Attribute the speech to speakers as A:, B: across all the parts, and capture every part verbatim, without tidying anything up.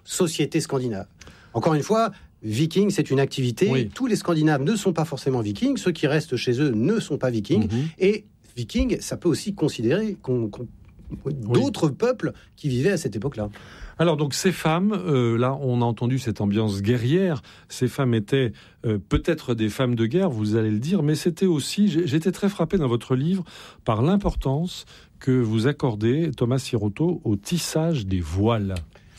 A: société scandinave. Encore une fois, viking, c'est une activité. Oui. Tous les Scandinaves ne sont pas forcément vikings. Ceux qui restent chez eux ne sont pas vikings. Mmh. Et viking, ça peut aussi considérer qu'on, qu'on, d'autres oui. peuples qui vivaient à cette époque-là.
B: Alors donc ces femmes, euh, là on a entendu cette ambiance guerrière, ces femmes étaient euh, peut-être des femmes de guerre, vous allez le dire, mais c'était aussi, j'étais très frappé dans votre livre par l'importance que vous accordez, Thomas Siroto, au tissage des voiles.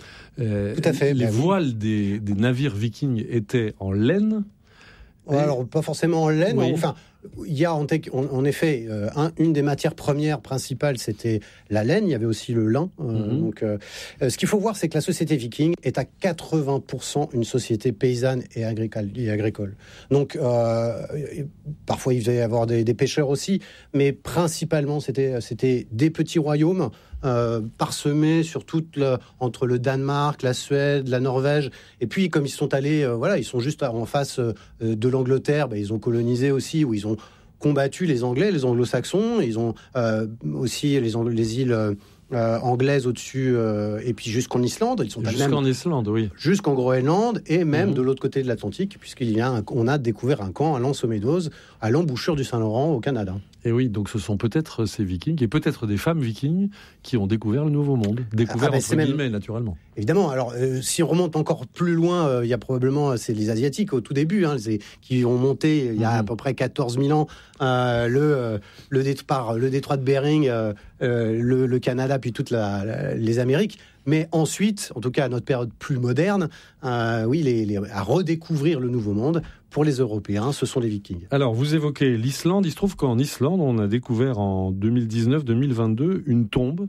B: Euh,
A: Tout à fait.
B: Les
A: bah
B: voiles
A: oui.
B: des, des navires vikings étaient en laine.
A: Ouais, et... Alors pas forcément en laine, oui. enfin... Il y a en, en effet euh, un, une des matières premières principales, c'était la laine. Il y avait aussi le lin. Euh, mm-hmm. Donc, euh, ce qu'il faut voir, c'est que la société viking est à quatre-vingts pour cent une société paysanne et agricole. Et agricole. Donc, euh, parfois il devait y avoir des, des pêcheurs aussi, mais principalement c'était, c'était des petits royaumes euh, parsemés sur toute le, entre le Danemark, la Suède, la Norvège. Et puis, comme ils sont allés, euh, voilà, ils sont juste en face euh, de l'Angleterre. Ben, ils ont colonisé aussi, où ils ont combattu les Anglais, les Anglo-Saxons. Ils ont euh, aussi les, Anglo- les îles euh, anglaises au-dessus, euh, et puis jusqu'en Islande. Ils sont
B: jusqu'en même, Islande, oui.
A: Jusqu'en Groenland, et même mmh. de l'autre côté de l'Atlantique, puisqu'il y a un, on a découvert un camp à L'Anse-aux-Médozes, à l'embouchure du Saint-Laurent, au Canada.
B: Et oui, donc ce sont peut-être ces vikings, et peut-être des femmes vikings, qui ont découvert le Nouveau Monde. Découvert ah ben entre guillemets, même... naturellement.
A: Évidemment. Alors, euh, si on remonte encore plus loin, euh, il y a probablement, c'est les Asiatiques au tout début, hein, c'est, qui ont monté, il y a mmh. à peu près quatorze mille ans, euh, le, euh, le, détroit, le détroit de Bering, euh, euh, le, le Canada, puis toutes la, la, les Amériques. Mais ensuite, en tout cas à notre période plus moderne, euh, oui, les, les, à redécouvrir le Nouveau Monde, pour les Européens, ce sont les Vikings.
B: Alors, vous évoquez l'Islande. Il se trouve qu'en Islande, on a découvert en deux mille dix-neuf deux mille vingt-deux une tombe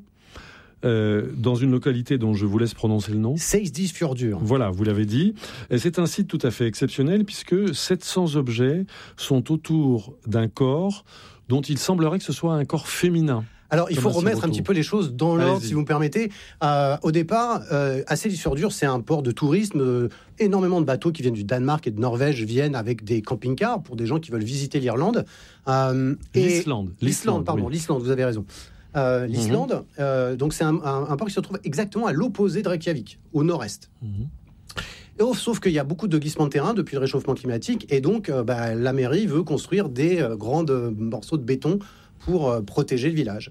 B: euh, dans une localité dont je vous laisse prononcer le nom.
A: Seyðisfjörður.
B: Voilà, vous l'avez dit. Et c'est un site tout à fait exceptionnel puisque sept cents objets sont autour d'un corps dont il semblerait que ce soit un corps féminin.
A: Alors, il faut remettre un petit peu les choses dans l'ordre, Allez-y. si vous me permettez. Euh, au départ, euh, à Seyðisfjörður, c'est un port de tourisme. Euh, énormément de bateaux qui viennent du Danemark et de Norvège viennent avec des camping-cars pour des gens qui veulent visiter l'Irlande.
B: Euh, L'Islande.
A: Et... L'Islande, pardon, oui. l'Islande, vous avez raison. Euh, L'Islande, mm-hmm. euh, donc c'est un, un, un port qui se trouve exactement à l'opposé de Reykjavik, au nord-est. Mm-hmm. Et, sauf qu'il y a beaucoup de glissements de terrain depuis le réchauffement climatique, et donc euh, bah, la mairie veut construire des euh, grands euh, morceaux de béton pour euh, protéger le village.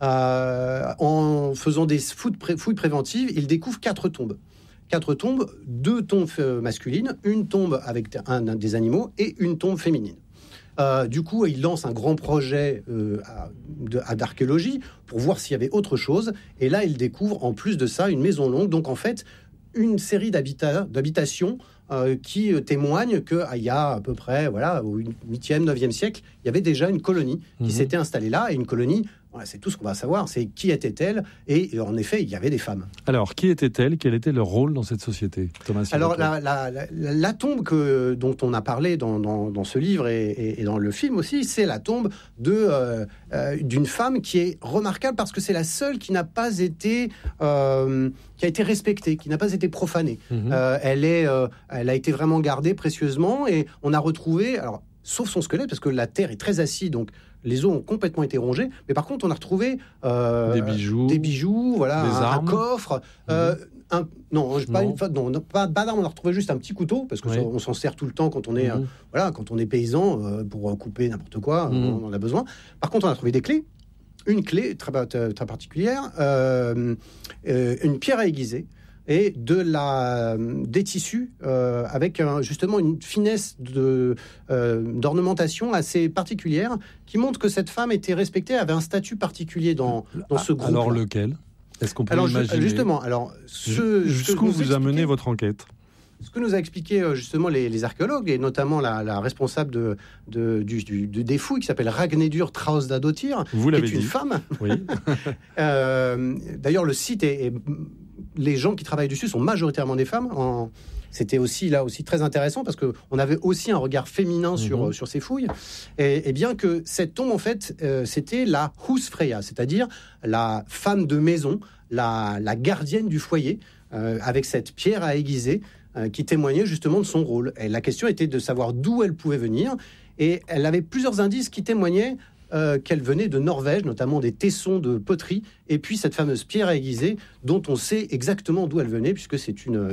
A: Euh, en faisant des fouilles, pré- fouilles préventives, ils découvrent quatre tombes. Quatre tombes, deux tombes euh, masculines, une tombe avec un, un des animaux et une tombe féminine. Euh, du coup, ils lancent un grand projet euh, à, de, à, d'archéologie pour voir s'il y avait autre chose. Et là, ils découvrent en plus de ça une maison longue. Donc en fait, une série d'habita- d'habitations euh, qui euh, témoignent qu'il ah, y a à peu près, voilà, au huitième, neuvième siècle, il y avait déjà une colonie qui mmh. s'était installée là. Et une colonie, voilà, c'est tout ce qu'on va savoir, c'est qui était-elle. Et, et en effet, il y avait des femmes.
B: Alors, qui était-elle? Quel était leur rôle dans cette société, Thomas Siroto?
A: Alors, la, la, la, la tombe que, dont on a parlé dans, dans, dans ce livre et, et, et dans le film aussi, c'est la tombe de, euh, euh, d'une femme qui est remarquable parce que c'est la seule qui n'a pas été... Euh, qui a été respectée, qui n'a pas été profanée. Mmh. Euh, elle, est, euh, elle a été vraiment gardée précieusement et on a retrouvé... Alors, sauf son squelette, parce que la terre est très acide, donc les os ont complètement été rongés. Mais par contre, on a retrouvé euh,
B: des bijoux,
A: des bijoux, voilà,
B: des
A: un,
B: armes.
A: un coffre. Euh, mmh. un, non, pas,
B: non.
A: Une, non, pas, pas d'armes. On a retrouvé juste un petit couteau, parce que oui. ça, on s'en sert tout le temps quand on est, mmh. euh, voilà, quand on est paysan euh, pour couper n'importe quoi. Mmh. On en a besoin. Par contre, on a trouvé des clés. Une clé très, très particulière, euh, euh, une pierre à aiguiser. Et de la, des tissus euh, avec un, justement une finesse de, euh, d'ornementation assez particulière qui montre que cette femme était respectée, avait un statut particulier dans, dans ce groupe.
B: Alors lequel? Est-ce qu'on peut
A: alors,
B: l'imaginer?
A: Justement, alors ce,
B: jusqu'où vous a mené votre enquête?
A: Ce que nous a expliqué justement les, les archéologues, et notamment la, la responsable de, de, du, du, des fouilles, qui s'appelle Ragnhildur Trausdadottir,
B: qui est
A: une
B: dit.
A: femme.
B: Oui.
A: euh, d'ailleurs, le site est, est... Les gens qui travaillent dessus sont majoritairement des femmes. En... C'était aussi là aussi très intéressant parce que on avait aussi un regard féminin sur mmh. sur ces fouilles. Et, et bien que cette tombe en fait euh, c'était la husfreyja, c'est-à-dire la femme de maison, la, la gardienne du foyer, euh, avec cette pierre à aiguiser euh, qui témoignait justement de son rôle. Et la question était de savoir d'où elle pouvait venir. Et elle avait plusieurs indices qui témoignaient Euh, qu'elle venait de Norvège, notamment des tessons de poterie, et puis cette fameuse pierre à aiguiser, dont on sait exactement d'où elle venait, puisque c'est une